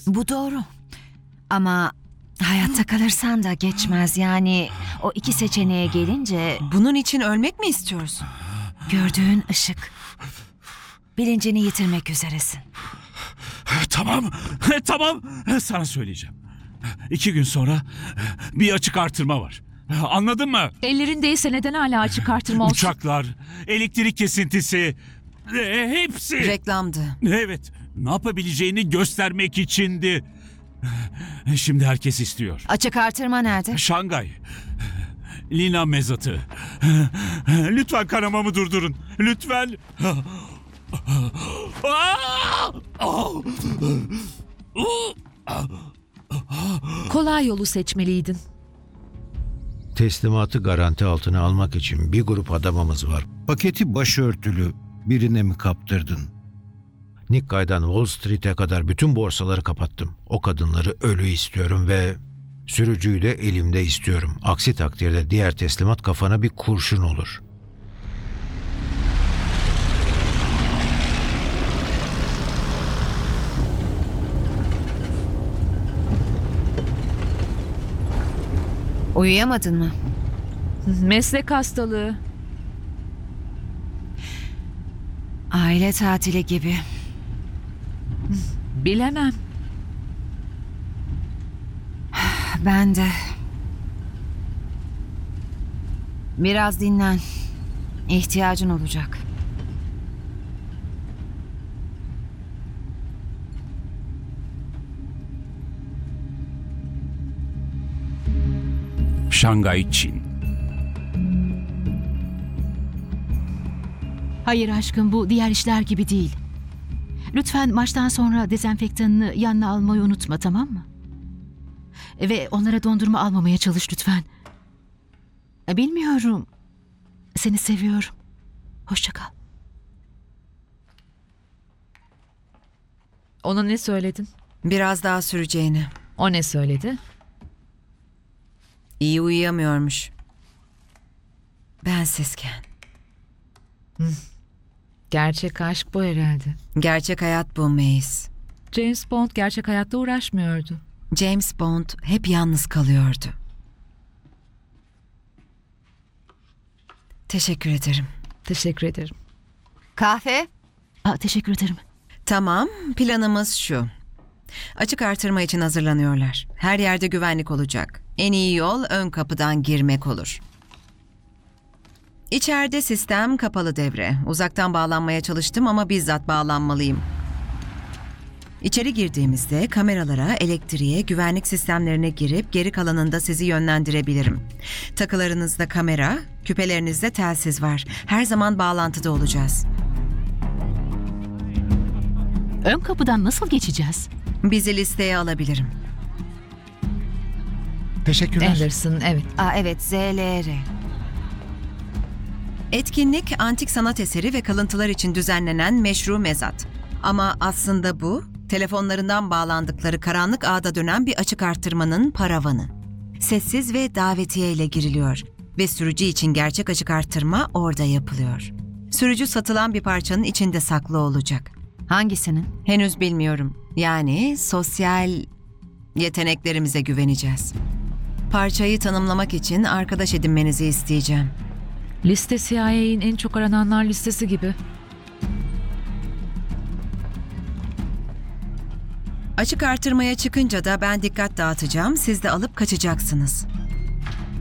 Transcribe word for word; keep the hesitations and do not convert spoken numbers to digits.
Bu doğru. Ama hayatta kalırsan da geçmez. Yani o iki seçeneğe gelince Bunun için ölmek mi istiyorsun? gördüğün ışık. Bilincini yitirmek üzeresin. Tamam, tamam. Sana söyleyeceğim. İki gün sonra bir açık artırma var. Anladın mı? Ellerindeyse neden hala açık artırma olsun? Uçaklar, elektrik kesintisi, e, hepsi. Reklamdı. Evet, ne yapabileceğini göstermek içindi. Şimdi herkes istiyor. Açık artırma nerede? Şangay, Lina mezatı. Lütfen kanamamı durdurun. Lütfen. Kolay yolu seçmeliydin. Teslimatı garanti altına almak için bir grup adamımız var. Paketi başörtülü birine mi kaptırdın? Nikkai'den Wall Street'e kadar bütün borsaları kapattım. O kadınları ölü istiyorum ve sürücüyü de elimde istiyorum. Aksi takdirde diğer teslimat kafana bir kurşun olur. Uyuyamadın mı? Meslek hastalığı. Aile tatili gibi. Bilemem. Ben de. Biraz dinlen. İhtiyacın olacak. Şangay, Çin. Hayır aşkım, bu diğer işler gibi değil. Lütfen maçtan sonra dezenfektanını yanına almayı unutma, tamam mı? Ve onlara dondurma almamaya çalış lütfen. Bilmiyorum. Seni seviyorum. Hoşça kal. Ona ne söyledin? Biraz daha süreceğini. O ne söyledi? İyi uyuyamıyormuş. Bensizken. Gerçek aşk bu herhalde. Gerçek hayat bu Mace. James Bond gerçek hayatta uğraşmıyordu. James Bond hep yalnız kalıyordu. Teşekkür ederim. Teşekkür ederim. Kahve? Aa, teşekkür ederim. Tamam, planımız şu. Açık artırma için hazırlanıyorlar. Her yerde güvenlik olacak. En iyi yol ön kapıdan girmek olur. İçeride sistem kapalı devre. Uzaktan bağlanmaya çalıştım ama bizzat bağlanmalıyım. İçeri girdiğimizde kameralara, elektriğe, güvenlik sistemlerine girip geri kalanında sizi yönlendirebilirim. Takılarınızda kamera, küpelerinizde telsiz var. Her zaman bağlantıda olacağız. Ön kapıdan nasıl geçeceğiz? Bizi listeye alabilirim. Teşekkürler. Anderson, evet. Aa, evet, Z L R. Etkinlik, antik sanat eseri ve kalıntılar için düzenlenen meşru mezat. Ama aslında bu, telefonlarından bağlandıkları karanlık ağda dönen bir açık artırmanın paravanı. Sessiz ve davetiye ile giriliyor ve sürücü için gerçek açık artırma orada yapılıyor. Sürücü satılan bir parçanın içinde saklı olacak. Hangisinin? Henüz bilmiyorum. Yani sosyal yeteneklerimize güveneceğiz. Parçayı tanımlamak için arkadaş edinmenizi isteyeceğim. Liste C I A'nin en çok arananlar listesi gibi. Açık artırmaya çıkınca da ben dikkat dağıtacağım, siz de alıp kaçacaksınız.